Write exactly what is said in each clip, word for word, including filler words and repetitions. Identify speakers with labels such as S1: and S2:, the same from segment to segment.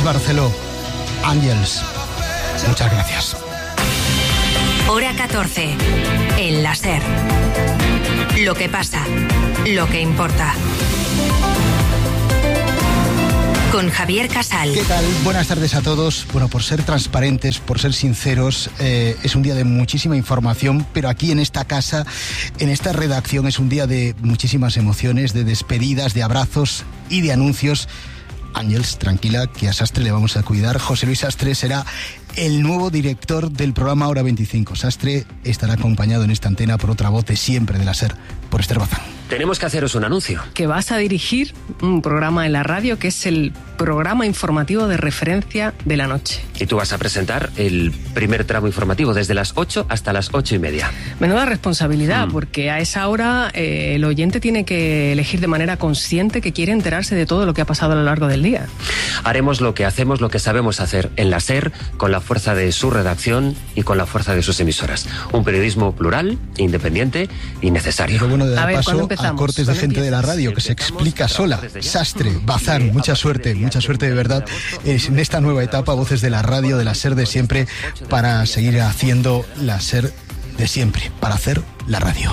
S1: Barceló, Ángels. Muchas gracias.
S2: Hora catorce. El La SER. Lo que pasa, lo que importa. Con Javier Casal.
S1: ¿Qué tal? Buenas tardes a todos. Bueno, por ser transparentes, por ser sinceros, eh, es un día de muchísima información, pero aquí en esta casa, en esta redacción, es un día de muchísimas emociones, de despedidas, de abrazos y de anuncios. Ángels, tranquila, que a Sastre le vamos a cuidar. José Luis Sastre será el nuevo director del programa Hora veinticinco. Sastre estará acompañado en esta antena por otra voz de siempre de la SER, por Esther Bazán.
S3: Tenemos que haceros un anuncio.
S4: Que vas a dirigir un programa en la radio que es el programa informativo de referencia de la noche.
S3: Y tú vas a presentar el primer tramo informativo desde las ocho hasta las ocho y media.
S4: Menuda responsabilidad,
S3: mm.
S4: porque a esa hora eh, el oyente tiene que elegir de manera consciente que quiere enterarse de todo lo que ha pasado a lo largo del día.
S3: Haremos lo que hacemos, lo que sabemos hacer en la SER, con la fuerza de su redacción y con la fuerza de sus emisoras. Un periodismo plural, independiente y necesario.
S1: Lo bueno de dar
S4: a ver,
S1: paso a cortes de gente de la radio que se explica sola. Sastre, Bazán, mucha suerte, mucha suerte de verdad en esta nueva etapa, voces de la radio, de la SER de siempre, para seguir haciendo la SER de siempre, para hacer la radio.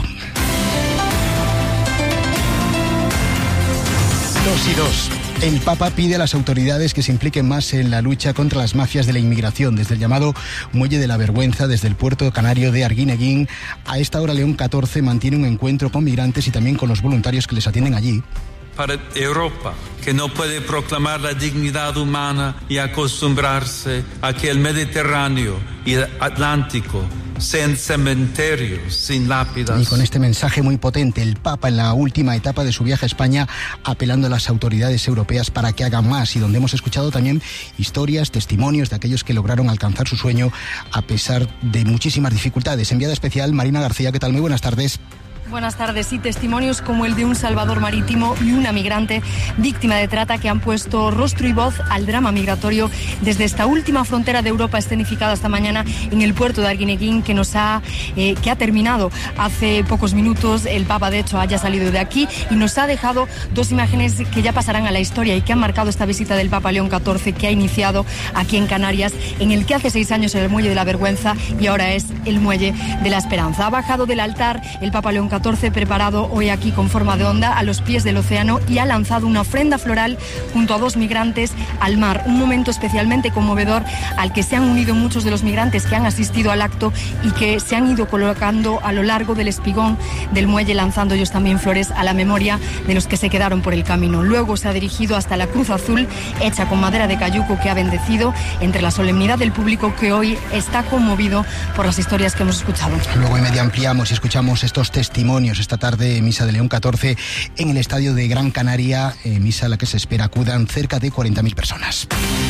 S1: Dos y dos. El Papa pide a las autoridades que se impliquen más en la lucha contra las mafias de la inmigración, desde el llamado Muelle de la Vergüenza, desde el puerto canario de Arguineguín. A esta hora León catorce mantiene un encuentro con migrantes y también con los voluntarios que les atienden allí.
S5: Para Europa, que no puede proclamar la dignidad humana y acostumbrarse a que el Mediterráneo y el Atlántico sean cementerios sin lápidas.
S1: Y con este mensaje muy potente, el Papa en la última etapa de su viaje a España, apelando a las autoridades europeas para que hagan más, y donde hemos escuchado también historias, testimonios de aquellos que lograron alcanzar su sueño a pesar de muchísimas dificultades. Enviada especial, Marina García, ¿qué tal? Muy buenas tardes.
S6: Buenas tardes. Y testimonios como el de un salvador marítimo y una migrante víctima de trata que han puesto rostro y voz al drama migratorio desde esta última frontera de Europa escenificada esta mañana en el puerto de Arguineguín, que nos ha eh, que ha terminado hace pocos minutos. El Papa, de hecho, haya salido de aquí y nos ha dejado dos imágenes que ya pasarán a la historia y que han marcado esta visita del Papa León catorce, que ha iniciado aquí en Canarias, en el que hace seis años era el Muelle de la Vergüenza y ahora es el Muelle de la Esperanza. Ha bajado del altar el Papa León catorce, preparado hoy aquí con forma de onda a los pies del océano, y ha lanzado una ofrenda floral junto a dos migrantes al mar. Un momento especialmente conmovedor al que se han unido muchos de los migrantes que han asistido al acto y que se han ido colocando a lo largo del espigón del muelle, lanzando ellos también flores a la memoria de los que se quedaron por el camino. Luego se ha dirigido hasta la cruz azul hecha con madera de cayuco, que ha bendecido entre la solemnidad del público, que hoy está conmovido por las historias que hemos escuchado.
S1: Luego en media ampliamos y escuchamos estos testimonios. Esta tarde, misa de León catorce en el estadio de Gran Canaria, eh, misa a la que se espera acudan cerca de cuarenta mil personas.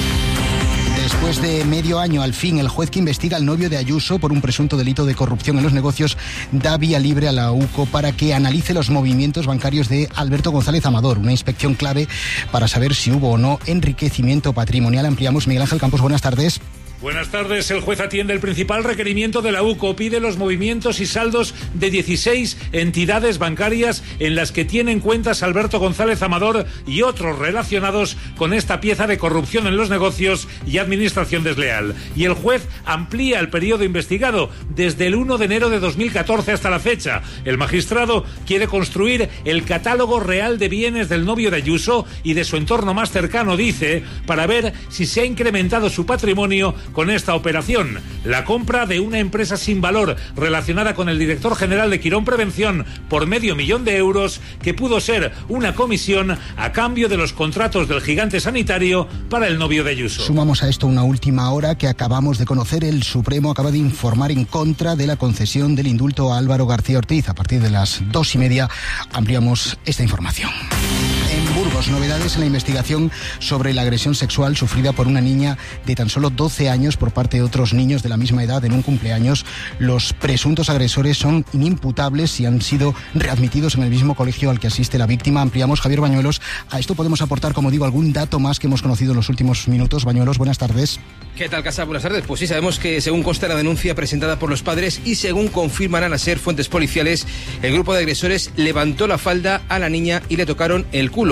S1: Después de medio año, al fin, el juez que investiga al novio de Ayuso por un presunto delito de corrupción en los negocios da vía libre a la U C O para que analice los movimientos bancarios de Alberto González Amador, una inspección clave para saber si hubo o no enriquecimiento patrimonial. Ampliamos. Miguel Ángel Campos, buenas tardes.
S7: Buenas tardes. El juez atiende el principal requerimiento de la U C O. Pide los movimientos y saldos de dieciséis entidades bancarias en las que tienen cuentas Alberto González Amador y otros relacionados con esta pieza de corrupción en los negocios y administración desleal. Y el juez amplía el periodo investigado desde el uno de enero de dos mil catorce hasta la fecha. El magistrado quiere construir el catálogo real de bienes del novio de Ayuso y de su entorno más cercano, dice, para ver si se ha incrementado su patrimonio con esta operación. La compra de una empresa sin valor relacionada con el director general de Quirón Prevención por medio millón de euros, que pudo ser una comisión a cambio de los contratos del gigante sanitario para el novio de Ayuso.
S1: Sumamos a esto una última hora que acabamos de conocer. El Supremo acaba de informar en contra de la concesión del indulto a Álvaro García Ortiz. A partir de las dos y media ampliamos esta información. En Burgos, novedades en la investigación sobre la agresión sexual sufrida por una niña de tan solo doce años por parte de otros niños de la misma edad en un cumpleaños. Los presuntos agresores son inimputables y han sido readmitidos en el mismo colegio al que asiste la víctima. Ampliamos. Javier Bañuelos. A esto podemos aportar, como digo, algún dato más que hemos conocido en los últimos minutos. Bañuelos, buenas tardes.
S8: ¿Qué tal, Casa? Buenas tardes. Pues sí, sabemos que según consta la denuncia presentada por los padres y según confirman a la SER fuentes policiales, el grupo de agresores levantó la falda a la niña y le tocaron el culo. Esa es la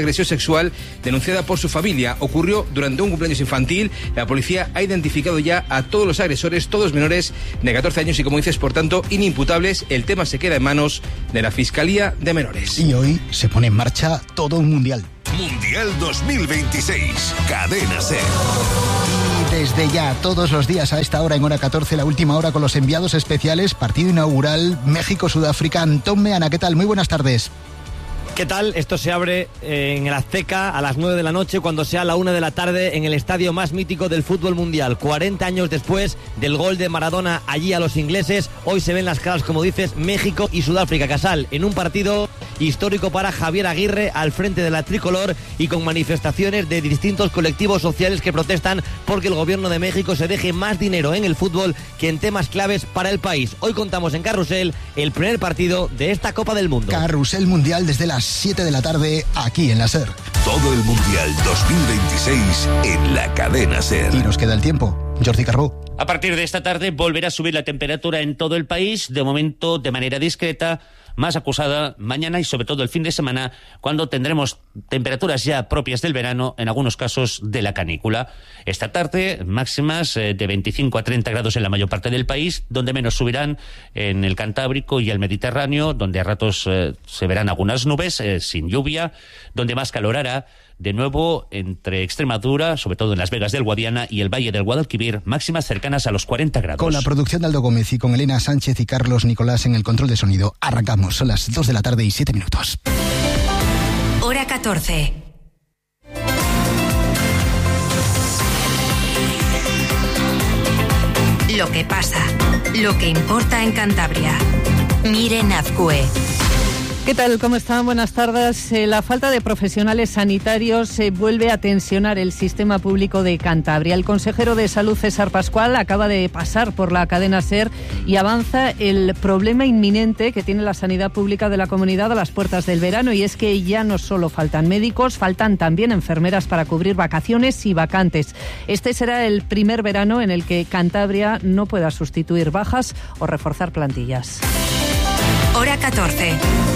S8: agresión sexual denunciada por su familia. Ocurrió durante un cumpleaños infantil. La policía ha identificado ya a todos los agresores, todos menores de catorce años y, como dices, por tanto, inimputables. El tema se queda en manos de la Fiscalía de Menores.
S1: Y hoy se pone en marcha todo un mundial.
S9: Mundial dos mil veintiséis, Cadena SER.
S1: Y desde ya, todos los días a esta hora, en hora catorce, la última hora con los enviados especiales, partido inaugural, México-Sudáfrica. Antón Meana, ¿qué tal? Muy buenas tardes.
S10: ¿Qué tal? Esto se abre en el Azteca a las nueve de la noche, cuando sea la una de la tarde, en el estadio más mítico del fútbol mundial. cuarenta años después del gol de Maradona allí a los ingleses, hoy se ven las caras, como dices, México y Sudáfrica. Casal, en un partido histórico para Javier Aguirre al frente de la tricolor y con manifestaciones de distintos colectivos sociales que protestan porque el gobierno de México se deje más dinero en el fútbol que en temas claves para el país. Hoy contamos en Carrusel el primer partido de esta Copa del Mundo.
S1: Carrusel Mundial desde las siete de la tarde, aquí en la SER.
S9: Todo el Mundial dos mil veintiséis en la Cadena SER.
S1: Y nos queda el tiempo. Jordi Carbó.
S11: A partir de esta tarde volverá a subir la temperatura en todo el país, de momento de manera discreta, más acusada mañana y sobre todo el fin de semana, cuando tendremos temperaturas ya propias del verano, en algunos casos de la canícula. Esta tarde, máximas de veinticinco a treinta grados en la mayor parte del país, donde menos subirán en el Cantábrico y el Mediterráneo, donde a ratos eh, se verán algunas nubes, eh, sin lluvia, donde más calor hará. De nuevo, entre Extremadura, sobre todo en Las Vegas del Guadiana y el Valle del Guadalquivir, máximas cercanas a los cuarenta grados.
S1: Con la producción de Aldo Gómez y con Elena Sánchez y Carlos Nicolás en el control de sonido, arrancamos. Son las dos de la tarde y siete minutos.
S2: Hora catorce. Lo que pasa, lo que importa en Cantabria. Miren Azcue.
S12: ¿Qué tal? ¿Cómo están? Buenas tardes. Eh, la falta de profesionales sanitarios eh, vuelve a tensionar el sistema público de Cantabria. El consejero de Salud, César Pascual, acaba de pasar por la cadena SER y avanza el problema inminente que tiene la sanidad pública de la comunidad a las puertas del verano, y es que ya no solo faltan médicos, faltan también enfermeras para cubrir vacaciones y vacantes. Este será el primer verano en el que Cantabria no pueda sustituir bajas o reforzar plantillas.
S2: Hora catorce.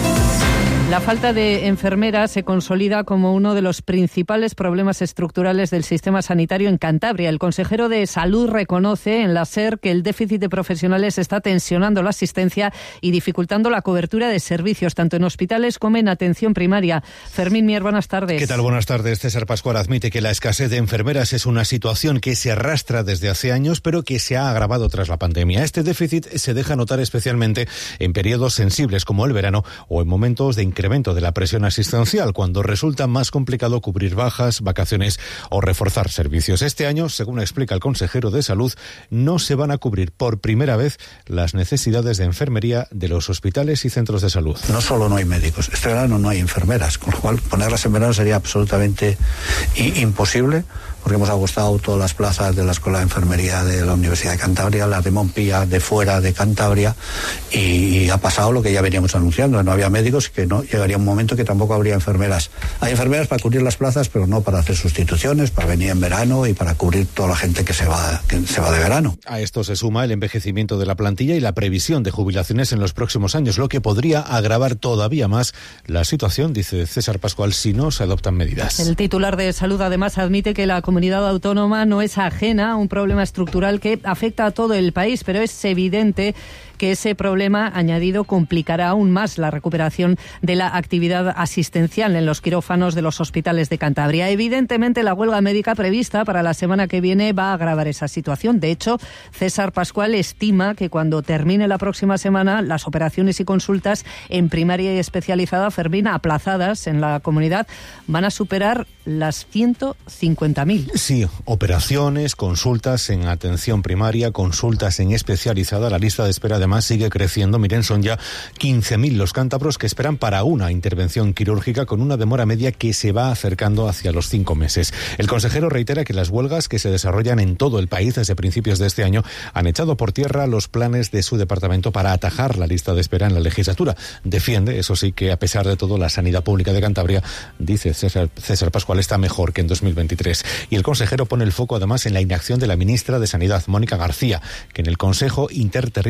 S12: La falta de enfermeras se consolida como uno de los principales problemas estructurales del sistema sanitario en Cantabria. El consejero de Salud reconoce en la SER que el déficit de profesionales está tensionando la asistencia y dificultando la cobertura de servicios, tanto en hospitales como en atención primaria. Fermín Mier, buenas tardes.
S13: ¿Qué tal? Buenas tardes. César Pascual admite que la escasez de enfermeras es una situación que se arrastra desde hace años, pero que se ha agravado tras la pandemia. Este déficit se deja notar especialmente en periodos sensibles como el verano o en momentos de incremento de la presión asistencial, cuando resulta más complicado cubrir bajas, vacaciones o reforzar servicios. Este año, según explica el consejero de Salud, no se van a cubrir por primera vez las necesidades de enfermería de los hospitales y centros de salud.
S14: No solo no hay médicos, este verano no hay enfermeras, con lo cual ponerlas en verano sería absolutamente imposible, porque hemos agotado todas las plazas de la Escuela de Enfermería de la Universidad de Cantabria, las de Montpía, de fuera de Cantabria, y ha pasado lo que ya veníamos anunciando, no había médicos, que no llegaría un momento que tampoco habría enfermeras. Hay enfermeras para cubrir las plazas, pero no para hacer sustituciones, para venir en verano y para cubrir toda la gente que se va, que se va de verano.
S13: A esto se suma el envejecimiento de la plantilla y la previsión de jubilaciones en los próximos años, lo que podría agravar todavía más la situación, dice César Pascual, si no se adoptan medidas.
S12: El titular de Salud además admite que la comunidad autónoma no es ajena a un problema estructural que afecta a todo el país, pero es evidente que ese problema añadido complicará aún más la recuperación de la actividad asistencial en los quirófanos de los hospitales de Cantabria. Evidentemente, la huelga médica prevista para la semana que viene va a agravar esa situación. De hecho, César Pascual estima que cuando termine la próxima semana, las operaciones y consultas en primaria y especializada, Fermín, aplazadas en la comunidad, van a superar las ciento cincuenta mil.
S13: Sí, operaciones, consultas en atención primaria, consultas en especializada. La lista de espera además sigue creciendo. Miren, son ya quince mil los cántabros que esperan para una intervención quirúrgica, con una demora media que se va acercando hacia los cinco meses. El consejero reitera que las huelgas que se desarrollan en todo el país desde principios de este año han echado por tierra los planes de su departamento para atajar la lista de espera en la legislatura. Defiende, eso sí, que a pesar de todo, la sanidad pública de Cantabria, dice César, César Pascual, está mejor que en dos mil veintitrés. Y el consejero pone el foco además en la inacción de la ministra de Sanidad, Mónica García, que en el Consejo Interterritorial de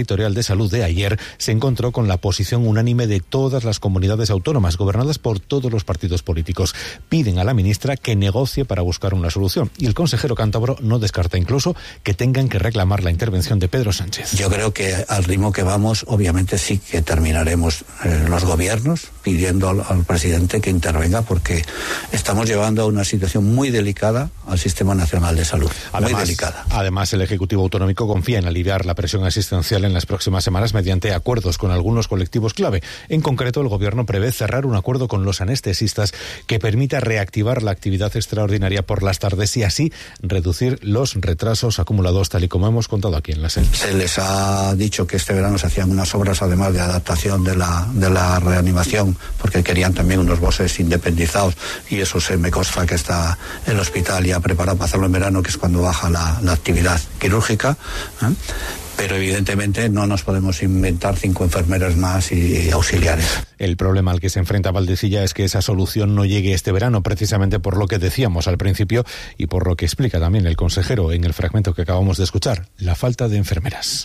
S13: Salud de ayer se encontró con la posición unánime de todas las comunidades autónomas gobernadas por todos los partidos políticos. Piden a la ministra que negocie para buscar una solución y el consejero cántabro no descarta incluso que tengan que reclamar la intervención de Pedro Sánchez.
S14: Yo creo que al ritmo que vamos, obviamente sí que terminaremos eh, los gobiernos pidiendo al, al presidente que intervenga, porque estamos llevando a una situación muy delicada al Sistema Nacional de Salud.
S13: Además,
S14: muy delicada.
S13: Además, el Ejecutivo Autonómico confía en aliviar la presión asistencial en las próximas semanas mediante acuerdos con algunos colectivos clave. En concreto, el Gobierno prevé cerrar un acuerdo con los anestesistas que permita reactivar la actividad extraordinaria por las tardes y así reducir los retrasos acumulados, tal y como hemos contado aquí en la SER.
S14: Se les ha dicho que este verano se hacían unas obras, además de adaptación de la, de la reanimación, porque querían también unos bosses independizados, y eso se me consta que está el hospital ya preparado para hacerlo en verano, que es cuando baja la, la actividad quirúrgica, ¿eh? Pero evidentemente no nos podemos inventar cinco enfermeros más y, y auxiliares.
S13: El problema al que se enfrenta Valdecilla es que esa solución no llegue este verano, precisamente por lo que decíamos al principio y por lo que explica también el consejero en el fragmento que acabamos de escuchar, la falta de enfermeras.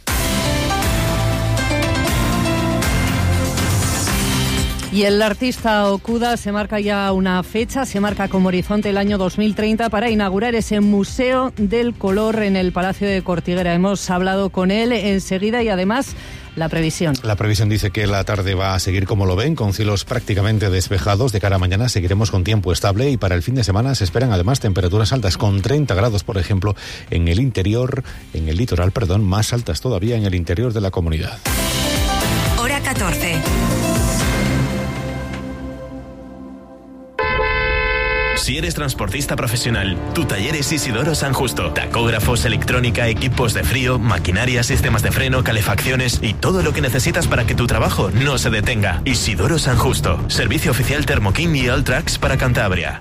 S12: Y el artista Okuda se marca ya una fecha, se marca como horizonte el año dos mil treinta para inaugurar ese Museo del Color en el Palacio de Cortiguera. Hemos hablado con él enseguida y además la previsión.
S13: La previsión dice que la tarde va a seguir como lo ven, con cielos prácticamente despejados. De cara a mañana seguiremos con tiempo estable y para el fin de semana se esperan además temperaturas altas, con treinta grados, por ejemplo, en el interior, en el litoral, perdón, más altas todavía en el interior de la comunidad.
S2: Hora catorce.
S15: Si eres transportista profesional, tu taller es Isidoro San Justo. Tacógrafos, electrónica, equipos de frío, maquinaria, sistemas de freno, calefacciones y todo lo que necesitas para que tu trabajo no se detenga. Isidoro San Justo. Servicio oficial Thermo King y Alltrax para Cantabria.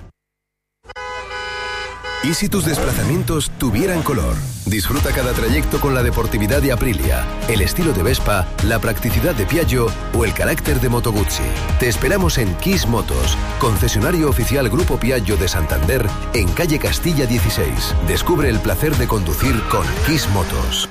S9: ¿Y si tus desplazamientos tuvieran color? Disfruta cada trayecto con la deportividad de Aprilia, el estilo de Vespa, la practicidad de Piaggio o el carácter de Moto Guzzi. Te esperamos en Kiss Motos, concesionario oficial Grupo Piaggio de Santander, en calle Castilla dieciséis. Descubre el placer de conducir con Kiss Motos.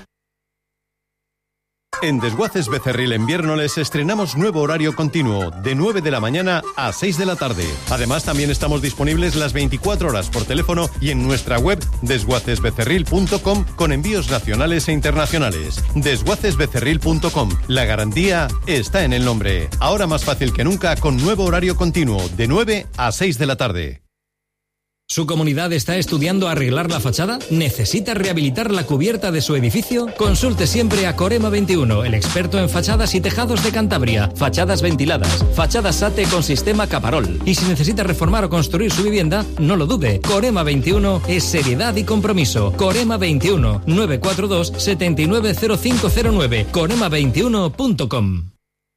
S16: En Desguaces Becerril en Viérnoles estrenamos nuevo horario continuo, de nueve de la mañana a seis de la tarde. Además, también estamos disponibles las veinticuatro horas por teléfono y en nuestra web desguaces becerril punto com con envíos nacionales e internacionales. desguaces becerril punto com. La garantía está en el nombre. Ahora más fácil que nunca con nuevo horario continuo, de nueve a seis de la tarde.
S17: ¿Su comunidad está estudiando arreglar la fachada? ¿Necesita rehabilitar la cubierta de su edificio? Consulte siempre a Corema veintiuno, el experto en fachadas y tejados de Cantabria. Fachadas ventiladas, fachadas S A T E con sistema Caparol. Y si necesita reformar o construir su vivienda, no lo dude. Corema veintiuno es seriedad y compromiso. Corema veintiuno, nueve cuatro dos, siete nueve cero cinco cero nueve. corema veintiuno punto com.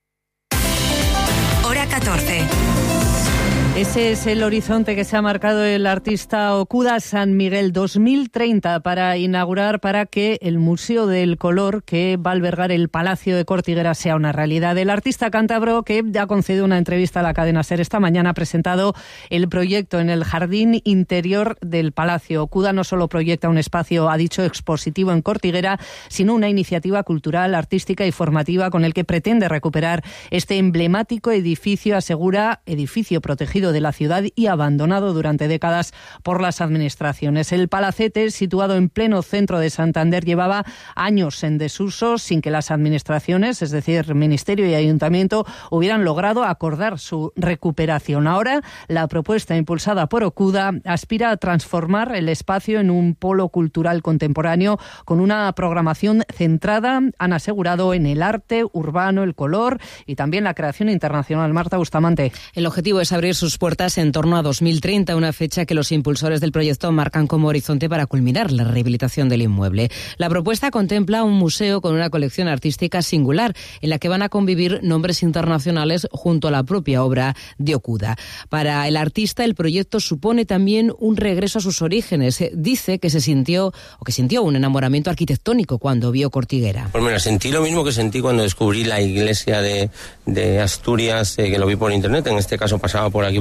S2: Hora catorce.
S12: Ese es el horizonte que se ha marcado el artista Okuda, San Miguel dos mil treinta, para inaugurar, para que el Museo del Color que va a albergar el Palacio de Cortiguera sea una realidad. El artista cántabro, que ya ha concedido una entrevista a la cadena SER esta mañana, ha presentado el proyecto en el jardín interior del Palacio. Okuda no solo proyecta un espacio, ha dicho, expositivo en Cortiguera, sino una iniciativa cultural, artística y formativa con el que pretende recuperar este emblemático edificio, asegura, edificio protegido de la ciudad y abandonado durante décadas por las administraciones. El palacete, situado en pleno centro de Santander, llevaba años en desuso sin que las administraciones, es decir, Ministerio y Ayuntamiento, hubieran logrado acordar su recuperación. Ahora, la propuesta impulsada por Okuda aspira a transformar el espacio en un polo cultural contemporáneo con una programación centrada, han asegurado, en el arte urbano, el color y también la creación internacional. Marta Bustamante.
S18: El objetivo es abrir sus puertas en torno a dos mil treinta, una fecha que los impulsores del proyecto marcan como horizonte para culminar la rehabilitación del inmueble. La propuesta contempla un museo con una colección artística singular, en la que van a convivir nombres internacionales junto a la propia obra de Okuda. Para el artista, el proyecto supone también un regreso a sus orígenes. Dice que se sintió, o que sintió un enamoramiento arquitectónico cuando vio Cortiguera.
S19: Pues mira, sentí lo mismo que sentí cuando descubrí la iglesia de, de Asturias, eh, que lo vi por internet. En este caso pasaba por aquí, por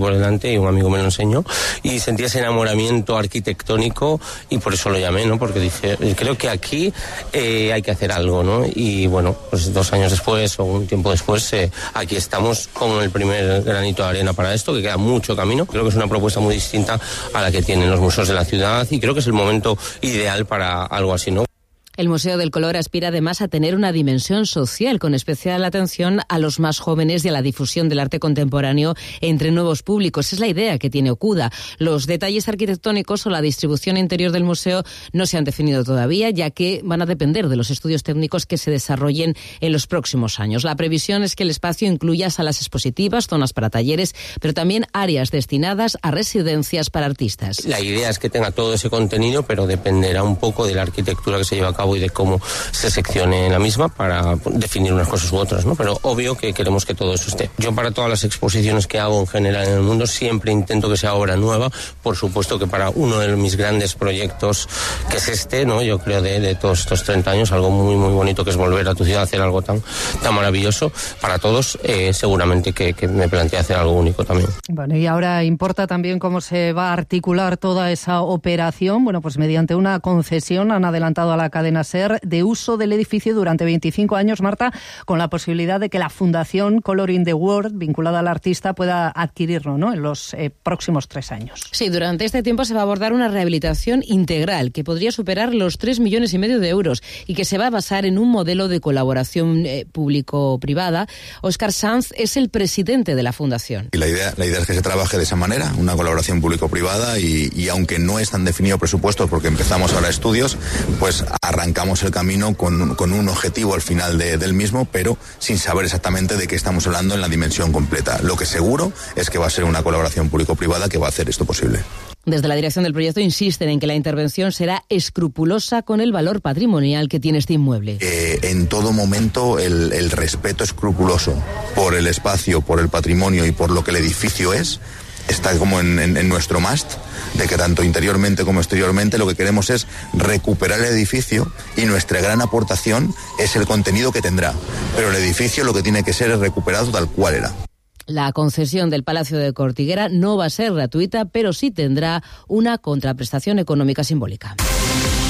S19: por delante y un amigo me lo enseñó y sentí ese enamoramiento arquitectónico y por eso lo llamé, ¿no? Porque dije, creo que aquí eh, hay que hacer algo, ¿no? Y bueno, pues dos años después o un tiempo después eh, aquí estamos con el primer granito de arena para esto, que queda mucho camino. Creo que es una propuesta muy distinta a la que tienen los museos de la ciudad y creo que es el momento ideal para algo así, ¿no?
S18: El Museo del Color aspira además a tener una dimensión social, con especial atención a los más jóvenes y a la difusión del arte contemporáneo entre nuevos públicos. Es la idea que tiene Okuda. Los detalles arquitectónicos o la distribución interior del museo no se han definido todavía, ya que van a depender de los estudios técnicos que se desarrollen en los próximos años. La previsión es que el espacio incluya salas expositivas, zonas para talleres, pero también áreas destinadas a residencias para artistas.
S19: La idea es que tenga todo ese contenido, pero dependerá un poco de la arquitectura que se lleva a cabo y de cómo se seccione la misma para definir unas cosas u otras, ¿no? Pero obvio que queremos que todo eso esté. Yo para todas las exposiciones que hago en general en el mundo siempre intento que sea obra nueva. Por supuesto que para uno de mis grandes proyectos, que es este, ¿no? Yo creo de, de todos estos treinta años, algo muy muy bonito que es volver a tu ciudad a hacer algo tan, tan maravilloso. Para todos, eh, seguramente que, que me plantea hacer algo único también.
S12: Bueno, y ahora importa también cómo se va a articular toda esa operación. Bueno, pues mediante una concesión han adelantado a la cadena SER de uso del edificio durante veinticinco años, Marta, con la posibilidad de que la Fundación Coloring the World, vinculada al artista, pueda adquirirlo, ¿no?, en los eh, próximos tres años.
S18: Sí, durante este tiempo se va a abordar una rehabilitación integral que podría superar los tres millones y medio de euros y que se va a basar en un modelo de colaboración eh, público-privada. Óscar Sanz es el presidente de la Fundación.
S20: Y la idea, la idea es que se trabaje de esa manera, una colaboración público-privada y, y aunque no están definidos presupuestos porque empezamos ahora estudios, pues arrancamos el camino con, con un objetivo al final de, del mismo, pero sin saber exactamente de qué estamos hablando en la dimensión completa. Lo que seguro es que va a ser una colaboración público-privada que va a hacer esto posible.
S18: Desde la dirección del proyecto insisten en que la intervención será escrupulosa con el valor patrimonial que tiene este inmueble.
S20: Eh, en todo momento el, el respeto escrupuloso por el espacio, por el patrimonio y por lo que el edificio es, está como en, en, en nuestro must, de que tanto interiormente como exteriormente lo que queremos es recuperar el edificio y nuestra gran aportación es el contenido que tendrá. Pero el edificio lo que tiene que ser es recuperado tal cual era.
S18: La concesión del Palacio de Cortiguera no va a ser gratuita, pero sí tendrá una contraprestación económica simbólica.